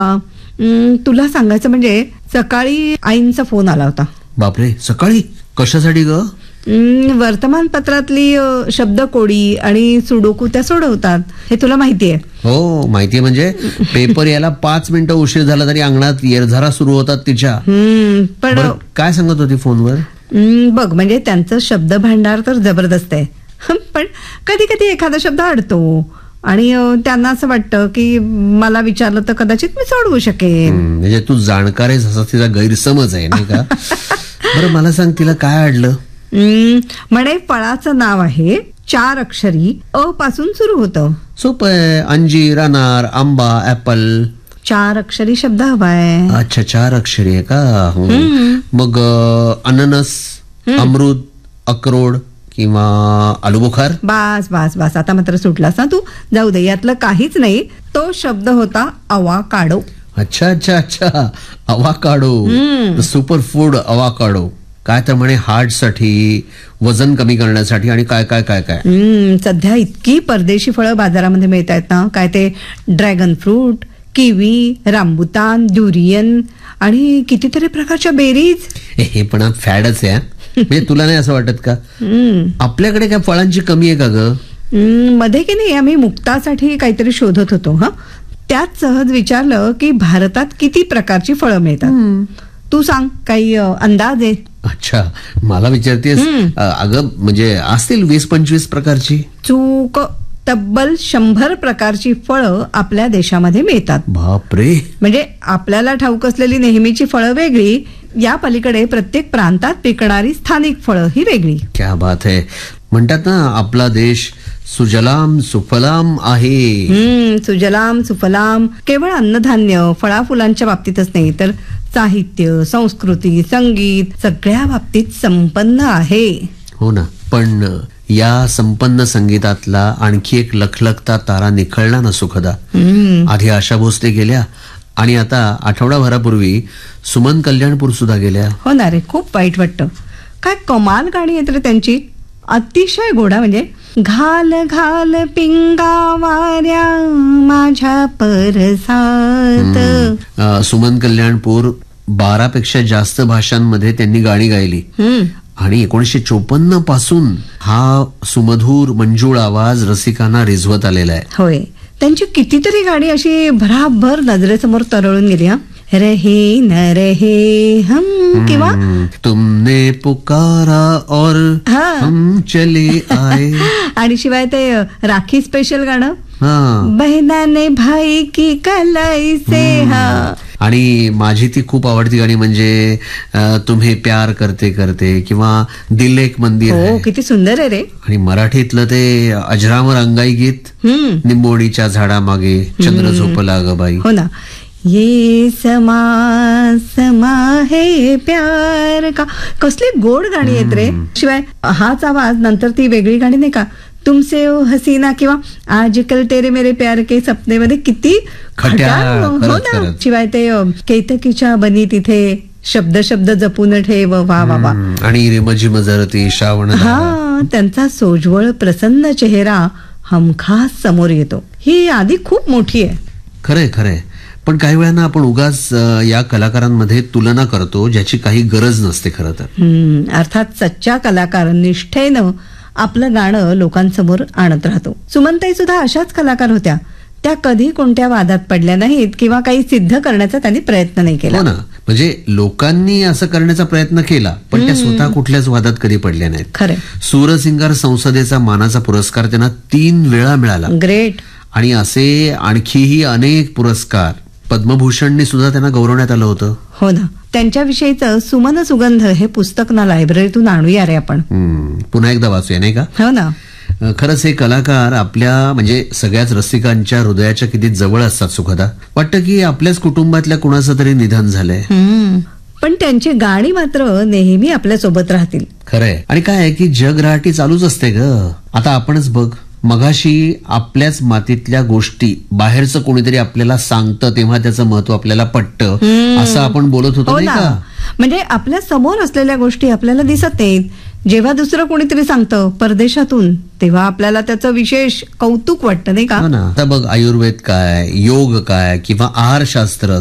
तुला सांगायचं म्हणजे सकाळी आईंचा फोन आला होता. बापरे, सकाळी? कशासाठी ग? वर्तमानपत्रातली शब्दकोडी आणि सुडोकू त्या सोडवतात, हे तुला माहितीये? हो माहितीये. म्हणजे पेपर यायला 5 मिनिटं उशीर झाला तरी अंगणात येरझारा सुरू होतात तिच्या. पण काय सांगत होती फोनवर? बघ, म्हणजे त्यांचं शब्द भांडार तर जबरदस्त आहे, पण कधी कधी एखादा शब्द अडतो आणि त्यांना असं वाटतं की मला विचारलं तर कदाचित मी सोडवू शकेन. म्हणजे तू जाणकार आहेस असा तिचा गैरसमज आहे नाही का? बरं मला सांग, तिला काय अडलं? म्हणे फळाचं नाव आहे 4 अक्षरी, अ पासून सुरू होतं. सोपं आहे. अंजीर, अनार, आंबा, ऍपल. 4 अक्षरी शब्द हवाय. अच्छा, 4 अक्षरी आहे का? मग अननस, अमृत, अक्रोड किंवा आलूबुखार. बस बस बस, आता मात्र सुटलास ना तू. जाऊ दे, यातलं काहीच नाही. तो शब्द होता अवाकाडो. अच्छा अच्छा अच्छा, अवाकाडो, सुपर फूड अवाकाडो. काय तर म्हणे हार्ट साठी, वजन कमी करण्यासाठी आणि काय काय काय काय. सध्या इतकी परदेशी फळं बाजारामध्ये मिळत आहेत ना, काय ते dragon fruit, kiwi, rambutan, durian आणि कितीतरी प्रकारच्या बेरीज. हे पण फॅडच आहे. म्हणजे तुला नाही असं वाटत का आपल्याकडे काय फळांची कमी आहे का ग? मध्ये की नाही आम्ही मुक्तासाठी काहीतरी शोधत होतो. त्यात सहज विचारलं की भारतात किती प्रकारची फळं मिळतात. तू सांग, काही अंदाज आहे? अच्छा, मला विचारतेस? अगं म्हणजे असतील 20-25 प्रकारची. चूक, तब्बल 100 प्रकारची फळं आपल्या देशामध्ये मिळतात. बापरे. म्हणजे आपल्याला ठाऊक असलेली नेहमीची फळं वेगळी, या पलीकडे प्रत्येक प्रांतात पिकणारी स्थानिक फळं ही वेगळी. क्या बात आहे. म्हणतात ना आपला देश सुजलाम सुफलाम आहे. सुजलाम सुफलाम केवळ अन्नधान्य फळाफुलांच्या बाबतीतच नाही, तर साहित्य, संस्कृती, संगीत सगळ्या बाबतीत संपन्न आहे. हो ना. पण या संपन्न संगीतातला आणखी एक लखलखता तारा निखळला ना सुखदा. आधी आशा भोसले गेल्या आणि आता आठवडाभरापूर्वी सुमन कल्याणपूर सुद्धा गेल्या. हो ना रे, खूप वाईट वाटतं. काय कमाल गाणी येत रे त्यांची, अतिशय गोडा. म्हणजे घाल घाल पिंगा वाऱ्या माझ्या परसात. सुमन कल्याणपूर 12 पेक्षा जास्त भाषांमध्ये त्यांनी गाणी गायली आणि 1954 पासून हा सुमधूर मंजूळ आवाज रसिकांना रिझवत आलेला आहे. होय, त्यांची कितीतरी गाणी अशी भराभर नजरेसमोर तरळून गेली. रहे न रहे हम किंवा तुमने पुकारा और हम चले आए. आणि शिवाय ते राखी स्पेशल गाणं, बहना ने भाई की कलाई से. आणि माझी ती खूप आवडती गाणी म्हणजे तुम्ही प्यार करते करते किंवा दिल एक मंदिर. हो, किती सुंदर आहे रे. आणि मराठीतलं ते अजरामर अंगाई गीत, निंबोणीच्या झाडामागे चंद्र झोपला ग बाई. हो ना. ये समा समा है प्यार का, कसली गोड गाणी आहेत रे. शिवाय हाच आवाज नंतर ती वेगळी गाणी नाही का, तुमसे ओ हसीना किंवा आजकल तेरे मेरे प्यार के सपने मध्ये किती खट्याळ. हो ना. शिवाय ते केतकीच्या बनी तिथे शब्द शब्द जपून ठेव. वा वा वा. आणि रिमझिम जरती श्रावण. त्यांचा सोज्वळ प्रसन्न चेहरा हमखास समोर येतो. ही यादी खूप मोठी आहे. खरंय खरंय. पण काही वेळांना आपण उगाच या कलाकारांमध्ये तुलना करतो ज्याची काही गरज नसते खरं तर. अर्थात सच्चा कलाकार निष्ठेनं आपलं गाणं लोकांसमोर आणत राहतो. सुमनताई सुद्धा अशाच कलाकार होत्या. त्या कधी कोणत्या वादात पडल्या नाहीत किंवा काही सिद्ध करण्याचा त्यांनी प्रयत्न नाही केला. हो ना. म्हणजे लोकांनी असं करण्याचा प्रयत्न केला पण त्या स्वतः कुठल्याच वादात कधी पडल्या नाहीत. खरं. सूरसिंगार संसदेचा मानाचा पुरस्कार त्यांना 3 वेळा मिळाला. ग्रेट. आणि असे आणखीही अनेक पुरस्कार, पद्मभूषणने सुद्धा त्यांना गौरवण्यात आलं होतं. हो ना. त्यांच्याविषयीचं सुमन सुगंध हे पुस्तक ना लायब्ररीतून आणूया रे आपण. पुन्हा एकदा वाचूया नाही का? हो ना. खरंच हे कलाकार आपल्या म्हणजे सगळ्याच रसिकांच्या हृदयाच्या किती जवळ असतात सुखदा. वाटतं की आपल्याच कुटुंबातल्या कुणाचं तरी निधन झालंय. पण त्यांची गाणी मात्र नेहमी आपल्या सोबत राहतील. खरंय. आणि काय आहे की जग रहाटी चालूच असते ग. आता आपणच बघ, मगाशी आपल्याच मातीतल्या गोष्टी बाहेरचं कोणीतरी आपल्याला सांगतं तेव्हा त्याचं महत्व आपल्याला पटतं असं आपण बोलत होतो नाही का? म्हणजे आपल्या समोर असलेल्या गोष्टी आपल्याला दिसत नाहीत, जेव्हा दुसरं कोणीतरी सांगतं परदेशातून, तेव्हा आपल्याला त्याचं विशेष कौतुक वाटतं, नाही का? हो ना. आता बघ, आयुर्वेद काय, योग काय, किंवा आहारशास्त्र